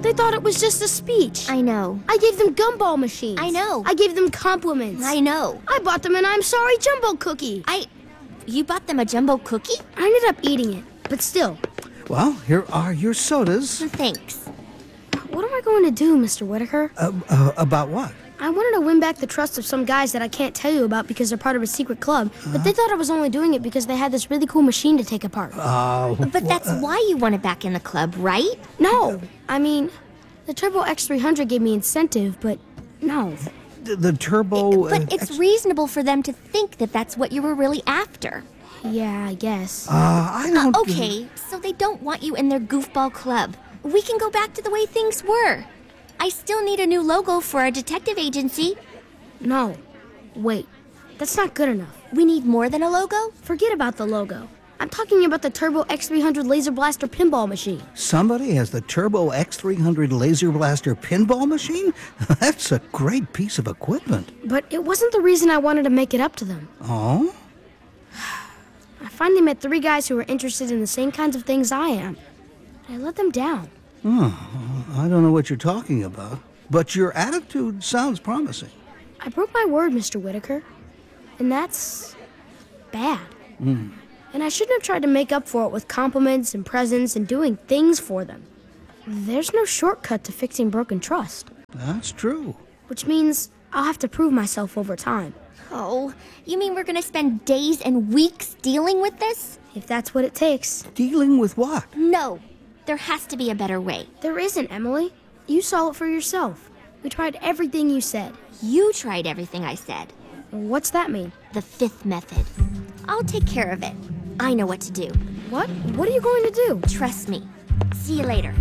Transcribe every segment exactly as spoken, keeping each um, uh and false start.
They thought it was just a speech. I know. I gave them gumball machines. I know. I gave them compliments. I know. I bought them an I'm sorry jumbo cookie. I... You bought them a jumbo cookie? I ended up eating it, but still. Well, here are your sodas. Thanks. What am I going to do, Mister Whitaker? Uh, uh, about what? I wanted to win back the trust of some guys that I can't tell you about because they're part of a secret club, uh-huh. but they thought I was only doing it because they had this really cool machine to take apart. Oh. Uh, but that's uh, why you want it back in the club, right? No. I mean, the Turbo X three hundred gave me incentive, but no. The, the Turbo... It, but uh, it's X- reasonable for them to think that that's what you were really after. Yeah, I guess. Uh, I don't... Uh, okay, so they don't want you in their goofball club. We can go back to the way things were. I still need a new logo for our detective agency. No. Wait. That's not good enough. We need more than a logo? Forget about the logo. I'm talking about the Turbo X three hundred Laser Blaster pinball machine. Somebody has the Turbo X three hundred Laser Blaster pinball machine? That's a great piece of equipment. But it wasn't the reason I wanted to make it up to them. Oh? I finally met three guys who were interested in the same kinds of things I am. I let them down. Oh, I don't know what you're talking about, but your attitude sounds promising. I broke my word, Mister Whitaker, and that's bad. Mm. And I shouldn't have tried to make up for it with compliments and presents and doing things for them. There's no shortcut to fixing broken trust. That's true. Which means I'll have to prove myself over time. Oh, you mean we're going to spend days and weeks dealing with this? If that's what it takes. Dealing with what? No. There has to be a better way. There isn't, Emily. You saw it for yourself. We tried everything you said. You tried everything I said. What's that mean? The fifth method. I'll take care of it. I know what to do. What? What are you going to do? Trust me. See you later.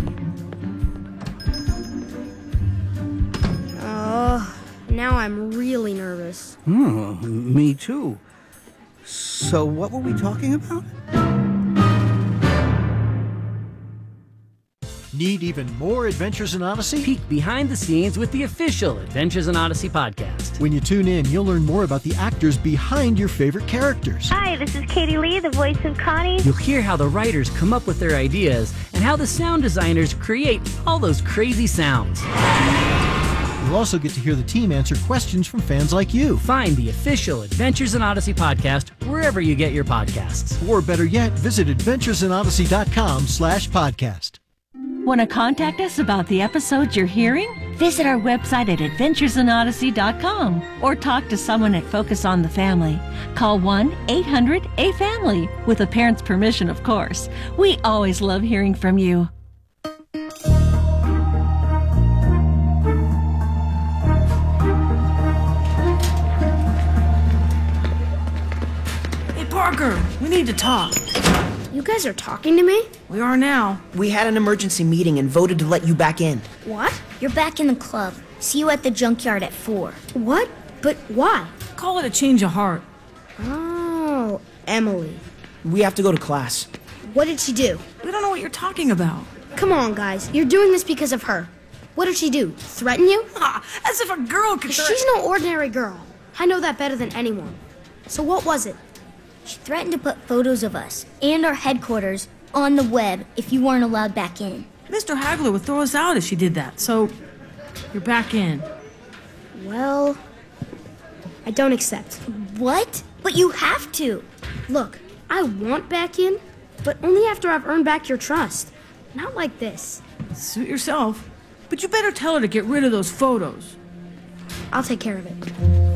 Oh, now I'm really nervous. Hmm, me too. So what were we talking about? Need even more Adventures in Odyssey? Peek behind the scenes with the official Adventures in Odyssey podcast. When you tune in, you'll learn more about the actors behind your favorite characters. Hi, this is Katie Lee, the voice of Connie. You'll hear how the writers come up with their ideas and how the sound designers create all those crazy sounds. You'll also get to hear the team answer questions from fans like you. Find the official Adventures in Odyssey podcast wherever you get your podcasts. Or better yet, visit adventuresinodyssey.com slash podcast. Want to contact us about the episodes you're hearing? Visit our website at adventures in odyssey dot com or talk to someone at Focus on the Family. Call one eight hundred A family, with a parent's permission, of course. We always love hearing from you. Hey, Parker, we need to talk. You guys are talking to me? We are now. We had an emergency meeting and voted to let you back in. What? You're back in the club. See you at the junkyard at four. What? But why? Call it a change of heart. Oh, Emily. We have to go to class. What did she do? We don't know what you're talking about. Come on, guys. You're doing this because of her. What did she do? Threaten you? Ah, as if a girl could threaten. She's no ordinary girl. I know that better than anyone. So what was it? She threatened to put photos of us and our headquarters on the web if you weren't allowed back in. Mister Hagler would throw us out if she did that, so you're back in. Well, I don't accept. What? But you have to. Look, I want back in, but only after I've earned back your trust. Not like this. Suit yourself. But you better tell her to get rid of those photos. I'll take care of it.